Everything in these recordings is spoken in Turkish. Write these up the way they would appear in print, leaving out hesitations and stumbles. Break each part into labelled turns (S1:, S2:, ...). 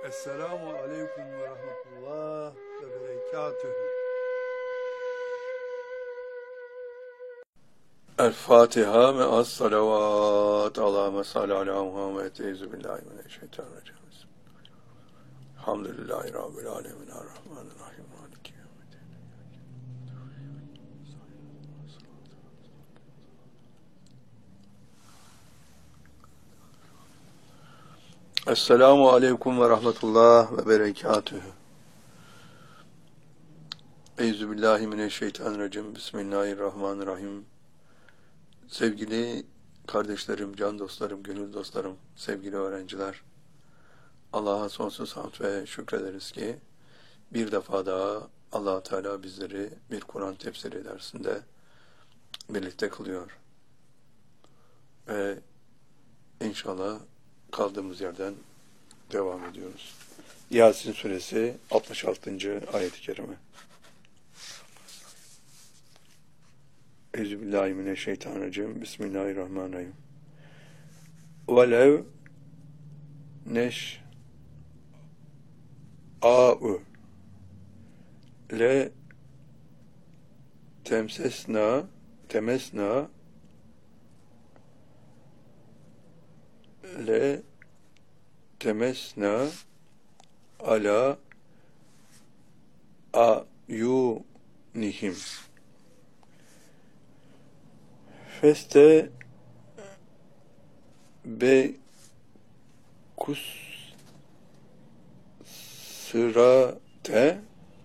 S1: Esselamu aleyküm ve rahmetullah ve berekatühü. El-Fatiha me'as salavat ala mesal ala Muhammed euzubillahimineşşeytanirracim. Elhamdülillahi Rabbil alemin errahmanirrahim maliki yevmiddin. Esselamu aleyküm ve rahmetullah ve berekatühü. Euzubillahimineşşeytanirracim. Bismillahirrahmanirrahim. Sevgili kardeşlerim, can dostlarım, gönül dostlarım, sevgili öğrenciler, Allah'a sonsuz hamd ve şükrederiz ki bir defa daha Allah Teala bizleri bir Kur'an tefsiri dersinde birlikte kılıyor. Ve inşallah kaldığımız yerden devam ediyoruz. Yasin suresi 66. ayet-i kerime. Euzubillahimineşşeytanirracim. Bismillahirrahmanirrahim. Velev neş'a'u le temesna le temesna ala ayunihim feste be kus sırate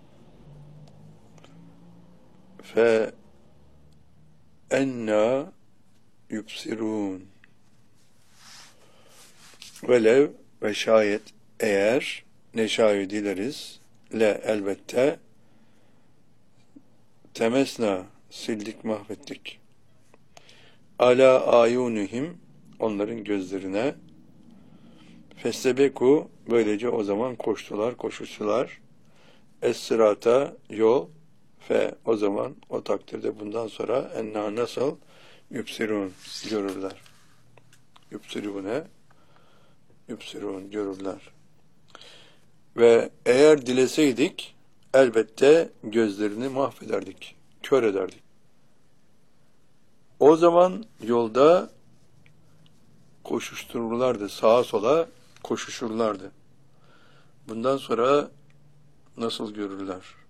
S1: fe enna yubsirun. Velev ve şayet eğer neşâ'yı dileriz le elbette temesna sildik mahvettik ala ayunihim onların gözlerine festebeku böylece o zaman koşuştular es-sırata yol fe o zaman o takdirde bundan sonra enna nasıl yüpsirun görürler. Yüpsirun görürler. Ve eğer dileseydik elbette gözlerini mahvederdik, kör ederdik. O zaman yolda koşuştururlardı, sağa sola koşuşurlardı. Bundan sonra nasıl görürler?